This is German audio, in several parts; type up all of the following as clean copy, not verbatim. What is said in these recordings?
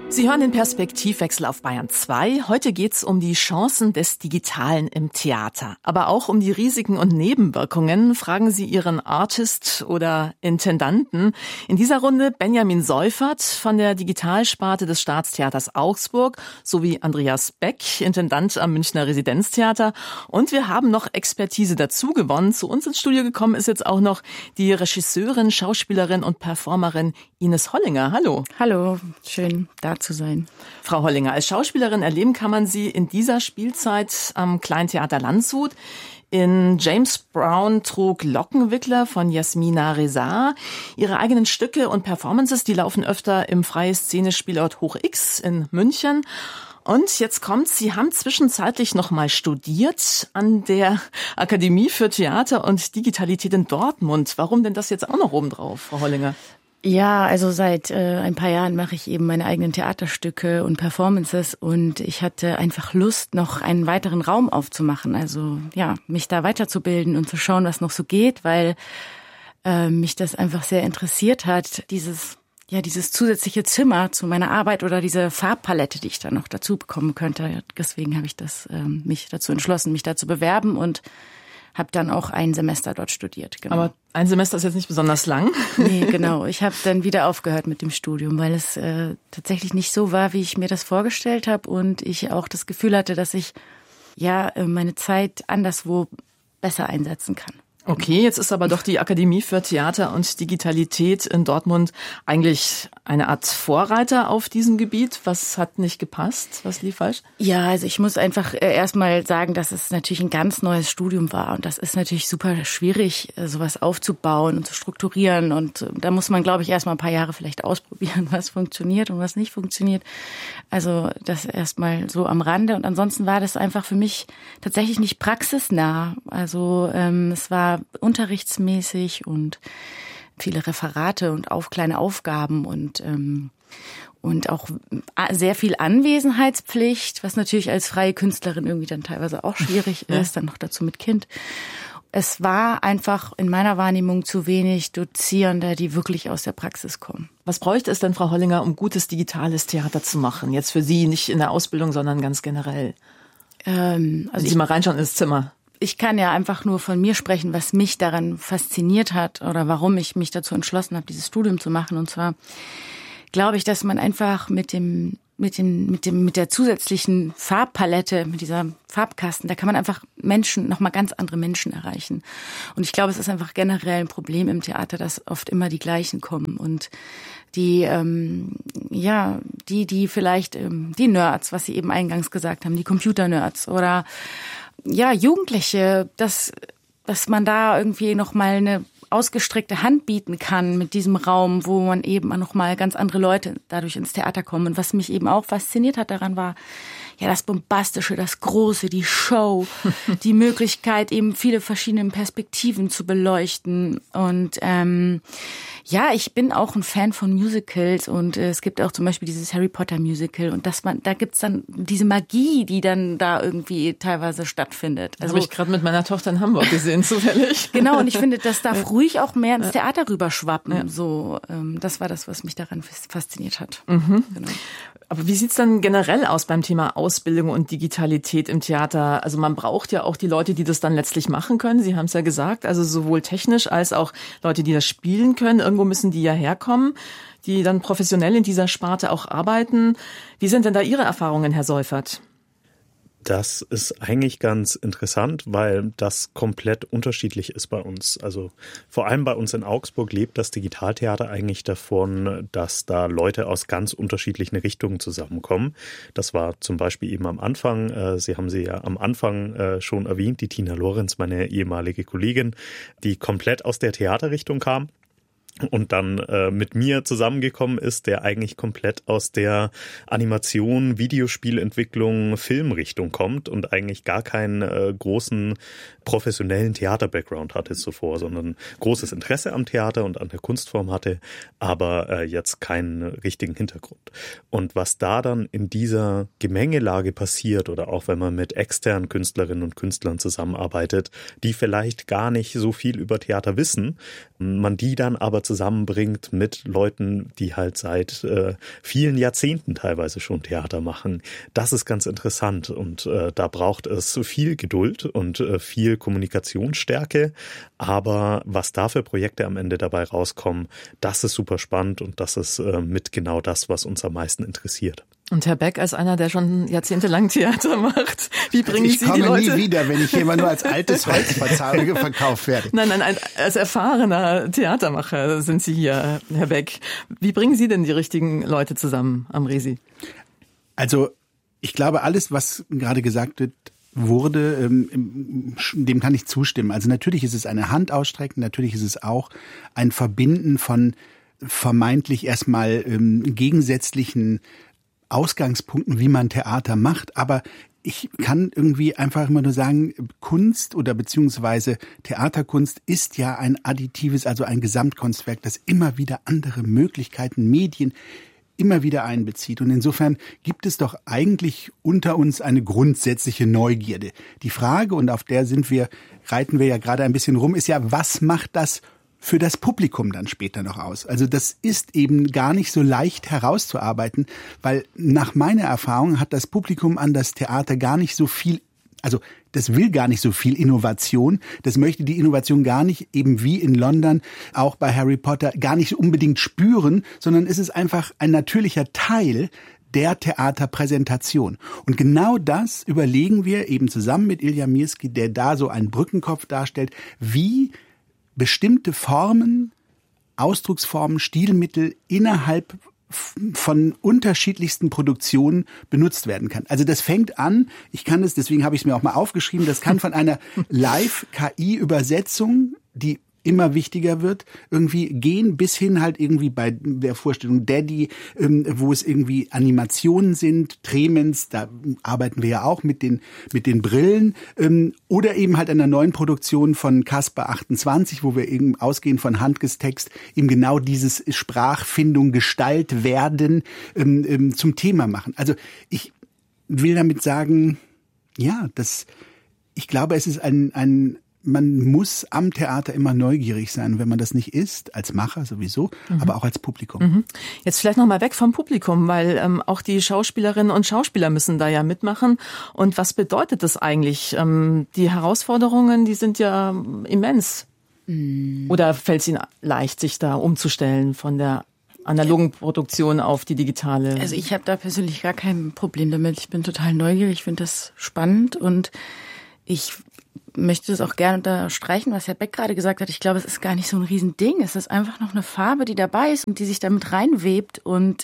Sie hören den Perspektivwechsel auf Bayern 2. Heute geht's um die Chancen des Digitalen im Theater. Aber auch um die Risiken und Nebenwirkungen. Fragen Sie Ihren Artist oder Intendanten. In dieser Runde Benjamin Seufert von der Digitalsparte des Staatstheaters Augsburg sowie Andreas Beck, Intendant am Münchner Residenztheater. Und wir haben noch Expertise dazu gewonnen. Zu uns ins Studio gekommen ist jetzt auch noch die Regisseurin, Schauspielerin und Performerin Ines Hollinger. Hallo. Hallo, schön da zu sein. Frau Hollinger, als Schauspielerin erleben kann man Sie in dieser Spielzeit am Kleintheater Landshut. In James Brown trug Lockenwickler von Jasmina Reza. Ihre eigenen Stücke und Performances, die laufen öfter im Freie Szene-Spielort Hoch X in München. Und jetzt kommt's, Sie haben zwischenzeitlich nochmal studiert an der Akademie für Theater und Digitalität in Dortmund. Warum denn das jetzt auch noch obendrauf, Frau Hollinger? Ja, also seit ein paar Jahren mache ich eben meine eigenen Theaterstücke und Performances und ich hatte einfach Lust, noch einen weiteren Raum aufzumachen. Also ja, mich da weiterzubilden und zu schauen, was noch so geht, weil mich das einfach sehr interessiert hat, dieses zusätzliche Zimmer zu meiner Arbeit oder diese Farbpalette, die ich da noch dazu bekommen könnte. Deswegen habe ich mich dazu entschlossen, mich da zu bewerben und habe dann auch ein Semester dort studiert. Genau. Aber ein Semester ist jetzt nicht besonders lang. Nee, genau. Ich habe dann wieder aufgehört mit dem Studium, weil es tatsächlich nicht so war, wie ich mir das vorgestellt habe und ich auch das Gefühl hatte, dass ich meine Zeit anderswo besser einsetzen kann. Okay, jetzt ist aber doch die Akademie für Theater und Digitalität in Dortmund eigentlich eine Art Vorreiter auf diesem Gebiet. Was hat nicht gepasst? Was lief falsch? Ja, also ich muss einfach erstmal sagen, dass es natürlich ein ganz neues Studium war. Und das ist natürlich super schwierig, sowas aufzubauen und zu strukturieren. Und da muss man, glaube ich, erstmal ein paar Jahre vielleicht ausprobieren, was funktioniert und was nicht funktioniert. Also das erstmal so am Rande. Und ansonsten war das einfach für mich tatsächlich nicht praxisnah. Also es war unterrichtsmäßig und viele Referate und kleine Aufgaben und auch sehr viel Anwesenheitspflicht, was natürlich als freie Künstlerin irgendwie dann teilweise auch schwierig ist, dann noch dazu mit Kind. Es war einfach in meiner Wahrnehmung zu wenig Dozierende, die wirklich aus der Praxis kommen. Was bräuchte es denn, Frau Hollinger, um gutes digitales Theater zu machen? Jetzt für Sie, nicht in der Ausbildung, sondern ganz generell. Wenn Sie mal reinschauen ins Zimmer. Ich kann ja einfach nur von mir sprechen, was mich daran fasziniert hat oder warum ich mich dazu entschlossen habe, dieses Studium zu machen. Und zwar glaube ich, dass man einfach mit der zusätzlichen Farbpalette, mit dieser Farbkasten, da kann man einfach nochmal ganz andere Menschen erreichen. Und ich glaube, es ist einfach generell ein Problem im Theater, dass oft immer die gleichen kommen und die vielleicht die Nerds, was Sie eben eingangs gesagt haben, die Computer-Nerds oder Jugendliche, dass man da irgendwie noch mal eine ausgestreckte Hand bieten kann mit diesem Raum, wo man eben noch mal ganz andere Leute dadurch ins Theater kommen. Und was mich eben auch fasziniert hat daran war, das Bombastische, das Große, die Show, die Möglichkeit, eben viele verschiedene Perspektiven zu beleuchten. Und ich bin auch ein Fan von Musicals und es gibt auch zum Beispiel dieses Harry Potter Musical und da gibt's dann diese Magie, die dann da irgendwie teilweise stattfindet. Also habe ich gerade mit meiner Tochter in Hamburg gesehen, zufällig. Genau, und ich finde, das darf ruhig auch mehr ins Theater rüberschwappen. Ja. So, das war das, was mich daran fasziniert hat. Mhm. Genau. Aber wie sieht's dann generell aus beim Thema Ausbildung und Digitalität im Theater? Also man braucht ja auch die Leute, die das dann letztlich machen können. Sie haben es ja gesagt, also sowohl technisch als auch Leute, die das spielen können. Irgendwo müssen die ja herkommen, die dann professionell in dieser Sparte auch arbeiten. Wie sind denn da Ihre Erfahrungen, Herr Seufert? Das ist eigentlich ganz interessant, weil das komplett unterschiedlich ist bei uns. Also vor allem bei uns in Augsburg lebt das Digitaltheater eigentlich davon, dass da Leute aus ganz unterschiedlichen Richtungen zusammenkommen. Das war zum Beispiel eben am Anfang, Sie haben sie ja am Anfang schon erwähnt, die Tina Lorenz, meine ehemalige Kollegin, die komplett aus der Theaterrichtung kam. Und dann mit mir zusammengekommen ist, der eigentlich komplett aus der Animation, Videospielentwicklung, Filmrichtung kommt und eigentlich gar keinen großen professionellen Theater-Background hatte zuvor, sondern großes Interesse am Theater und an der Kunstform hatte, aber jetzt keinen richtigen Hintergrund. Und was da dann in dieser Gemengelage passiert oder auch wenn man mit externen Künstlerinnen und Künstlern zusammenarbeitet, die vielleicht gar nicht so viel über Theater wissen, man die dann aber zusammenbringt mit Leuten, die halt seit vielen Jahrzehnten teilweise schon Theater machen. Das ist ganz interessant und da braucht es viel Geduld und viel Kommunikationsstärke, aber was da für Projekte am Ende dabei rauskommen, das ist super spannend und das ist mit genau das, was uns am meisten interessiert. Und Herr Beck, als einer, der schon jahrzehntelang Theater macht, wie bringen Sie die Leute? Ich komme nie wieder, wenn ich hier immer nur als altes Holz verkauft werde. Nein, als erfahrener Theatermacher sind Sie hier, Herr Beck. Wie bringen Sie denn die richtigen Leute zusammen am Resi? Also ich glaube, alles, was gerade gesagt wurde, dem kann ich zustimmen. Also natürlich ist es eine Hand ausstrecken, natürlich ist es auch ein Verbinden von vermeintlich erstmal gegensätzlichen Ausgangspunkten, wie man Theater macht, aber ich kann irgendwie einfach immer nur sagen, Kunst oder beziehungsweise Theaterkunst ist ja ein additives, also ein Gesamtkunstwerk, das immer wieder andere Möglichkeiten, Medien immer wieder einbezieht. Und insofern gibt es doch eigentlich unter uns eine grundsätzliche Neugierde. Die Frage, und auf der reiten wir ja gerade ein bisschen rum, ist ja, was macht das für das Publikum dann später noch aus? Also das ist eben gar nicht so leicht herauszuarbeiten, weil nach meiner Erfahrung hat das Publikum an das Theater gar nicht so viel, also das will gar nicht so viel Innovation, das möchte die Innovation gar nicht, eben wie in London, auch bei Harry Potter, gar nicht unbedingt spüren, sondern es ist einfach ein natürlicher Teil der Theaterpräsentation. Und genau das überlegen wir eben zusammen mit Ilja Mirski, der da so einen Brückenkopf darstellt, wie bestimmte Formen, Ausdrucksformen, Stilmittel innerhalb von unterschiedlichsten Produktionen benutzt werden kann. Also das fängt an, deswegen habe ich es mir auch mal aufgeschrieben, das kann von einer Live-KI-Übersetzung, die immer wichtiger wird, irgendwie gehen bis hin halt irgendwie bei der Vorstellung Daddy, wo es irgendwie Animationen sind, Tremens, da arbeiten wir ja auch mit den Brillen, oder eben halt einer neuen Produktion von Caspar 28, wo wir eben ausgehend von Handkes Text eben genau dieses Sprachfindung, Gestalt werden zum Thema machen. Also ich will damit sagen, ja, ich glaube, es ist man muss am Theater immer neugierig sein. Wenn man das nicht ist, als Macher sowieso, aber auch als Publikum. Jetzt vielleicht noch mal weg vom Publikum, weil auch die Schauspielerinnen und Schauspieler müssen da ja mitmachen. Und was bedeutet das eigentlich? Die Herausforderungen, die sind ja immens. Oder fällt es Ihnen leicht, sich da umzustellen von der analogen Produktion auf die digitale? Also ich habe da persönlich gar kein Problem damit. Ich bin total neugierig, ich finde das spannend und ich möchte das auch gerne unterstreichen, was Herr Beck gerade gesagt hat. Ich glaube, es ist gar nicht so ein Riesending. Es ist einfach noch eine Farbe, die dabei ist und die sich damit reinwebt. Und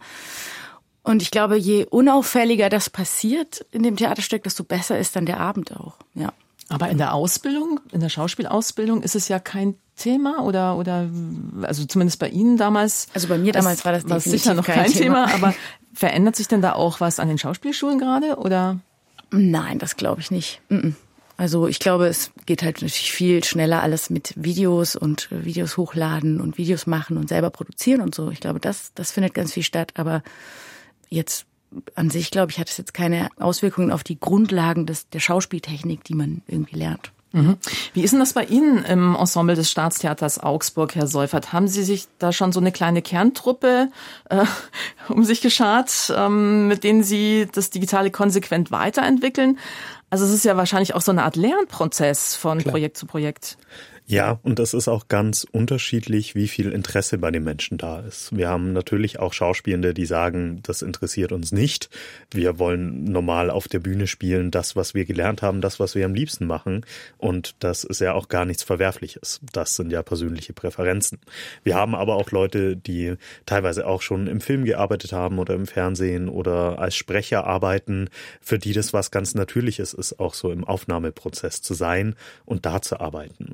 ich glaube, je unauffälliger das passiert in dem Theaterstück, desto besser ist dann der Abend auch. Ja. Aber in der Ausbildung, in der Schauspielausbildung ist es ja kein Thema oder also zumindest bei Ihnen damals. Also bei mir damals war das definitiv sicher noch kein Thema. Aber verändert sich denn da auch was an den Schauspielschulen gerade oder? Nein, das glaube ich nicht. Also ich glaube, es geht halt natürlich viel schneller alles mit Videos und Videos hochladen und Videos machen und selber produzieren und so. Ich glaube, das findet ganz viel statt. Aber jetzt an sich, glaube ich, hat es jetzt keine Auswirkungen auf die Grundlagen der Schauspieltechnik, die man irgendwie lernt. Wie ist denn das bei Ihnen im Ensemble des Staatstheaters Augsburg, Herr Seufert? Haben Sie sich da schon so eine kleine Kerntruppe um sich geschart, mit denen Sie das Digitale konsequent weiterentwickeln? Also es ist ja wahrscheinlich auch so eine Art Lernprozess von Projekt zu Projekt. Ja, und das ist auch ganz unterschiedlich, wie viel Interesse bei den Menschen da ist. Wir haben natürlich auch Schauspielende, die sagen, das interessiert uns nicht. Wir wollen normal auf der Bühne spielen, das, was wir gelernt haben, das, was wir am liebsten machen. Und das ist ja auch gar nichts Verwerfliches. Das sind ja persönliche Präferenzen. Wir haben aber auch Leute, die teilweise auch schon im Film gearbeitet haben oder im Fernsehen oder als Sprecher arbeiten, für die das was ganz Natürliches ist, auch so im Aufnahmeprozess zu sein und da zu arbeiten.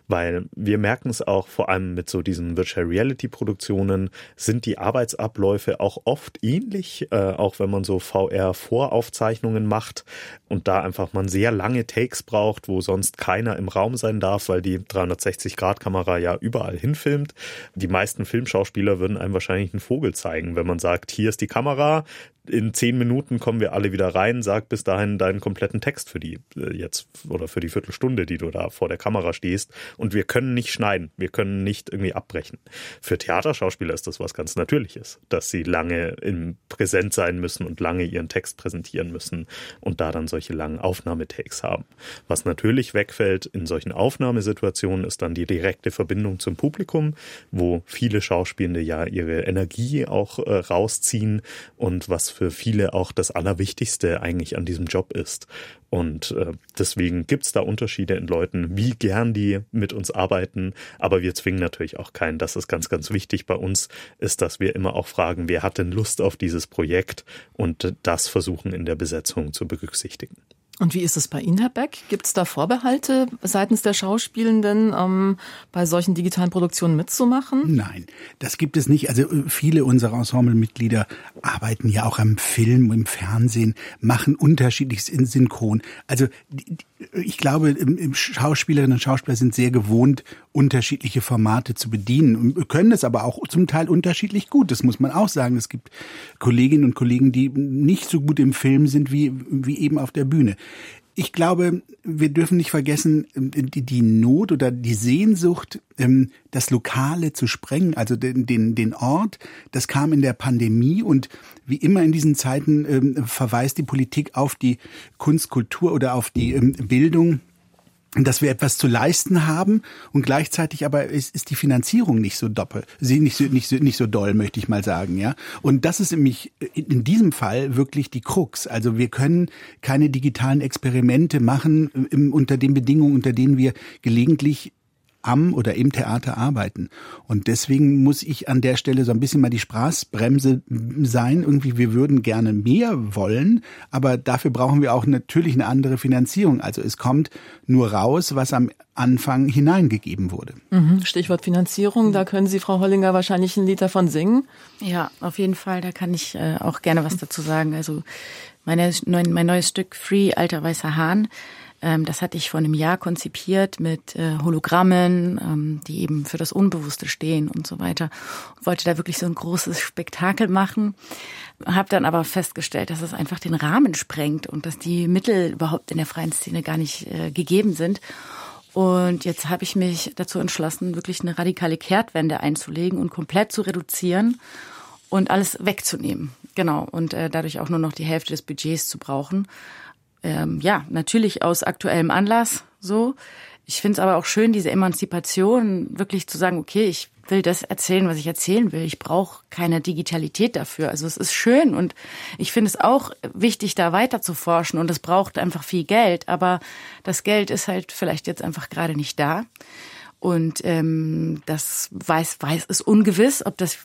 weil wir merken es auch, vor allem mit so diesen Virtual Reality Produktionen sind die Arbeitsabläufe auch oft ähnlich, auch wenn man so VR-Voraufzeichnungen macht und da einfach man sehr lange Takes braucht, wo sonst keiner im Raum sein darf, weil die 360-Grad-Kamera ja überall hinfilmt. Die meisten Filmschauspieler würden einem wahrscheinlich einen Vogel zeigen, wenn man sagt, hier ist die Kamera, in 10 Minuten kommen wir alle wieder rein, sag bis dahin deinen kompletten Text für die jetzt oder für die Viertelstunde, die du da vor der Kamera stehst. Und wir können nicht schneiden, wir können nicht irgendwie abbrechen. Für Theaterschauspieler ist das was ganz Natürliches, dass sie lange im Präsent sein müssen und lange ihren Text präsentieren müssen und da dann solche langen Aufnahmetakes haben. Was natürlich wegfällt in solchen Aufnahmesituationen ist dann die direkte Verbindung zum Publikum, wo viele Schauspielende ja ihre Energie auch rausziehen und was für viele auch das Allerwichtigste eigentlich an diesem Job ist. Und deswegen gibt's da Unterschiede in Leuten, wie gern die mit uns arbeiten. Aber wir zwingen natürlich auch keinen. Das ist ganz, ganz wichtig bei uns, ist, dass wir immer auch fragen, wer hat denn Lust auf dieses Projekt und das versuchen in der Besetzung zu berücksichtigen. Und wie ist es bei Ihnen, Herr Beck? Gibt es da Vorbehalte seitens der Schauspielenden, bei solchen digitalen Produktionen mitzumachen? Nein, das gibt es nicht. Also viele unserer Ensemblemitglieder arbeiten ja auch am Film, im Fernsehen, machen Unterschiedliches in Synchron. Also ich glaube, Schauspielerinnen und Schauspieler sind sehr gewohnt, unterschiedliche Formate zu bedienen und können es aber auch zum Teil unterschiedlich gut. Das muss man auch sagen. Es gibt Kolleginnen und Kollegen, die nicht so gut im Film sind wie eben auf der Bühne. Ich glaube, wir dürfen nicht vergessen, die Not oder die Sehnsucht, das Lokale zu sprengen, also den Ort, das kam in der Pandemie und wie immer in diesen Zeiten verweist die Politik auf die Kunst, Kultur oder auf die Bildung, dass wir etwas zu leisten haben und gleichzeitig aber ist die Finanzierung nicht so nicht so doll, möchte ich mal sagen, ja. Und das ist nämlich in diesem Fall wirklich die Krux. Also wir können keine digitalen Experimente machen unter den Bedingungen, unter denen wir gelegentlich am oder im Theater arbeiten. Und deswegen muss ich an der Stelle so ein bisschen mal die Spaßbremse sein. Irgendwie, wir würden gerne mehr wollen, aber dafür brauchen wir auch natürlich eine andere Finanzierung. Also es kommt nur raus, was am Anfang hineingegeben wurde. Stichwort Finanzierung, da können Sie, Frau Hollinger, wahrscheinlich ein Lied davon singen. Ja, auf jeden Fall, da kann ich auch gerne was dazu sagen. Also mein neues Stück Free, Alter weißer Hahn, das hatte ich vor einem Jahr konzipiert mit Hologrammen, die eben für das Unbewusste stehen und so weiter. Und wollte da wirklich so ein großes Spektakel machen. Habe dann aber festgestellt, dass es einfach den Rahmen sprengt und dass die Mittel überhaupt in der freien Szene gar nicht gegeben sind. Und jetzt habe ich mich dazu entschlossen, wirklich eine radikale Kehrtwende einzulegen und komplett zu reduzieren und alles wegzunehmen. Genau. Und dadurch auch nur noch die Hälfte des Budgets zu brauchen. Ja, natürlich aus aktuellem Anlass so. Ich finde es aber auch schön, diese Emanzipation, wirklich zu sagen, okay, ich will das erzählen, was ich erzählen will. Ich brauche keine Digitalität dafür. Also es ist schön und ich finde es auch wichtig, da weiter zu forschen und es braucht einfach viel Geld. Aber das Geld ist halt vielleicht jetzt einfach gerade nicht da. Und das ist ungewiss, ob das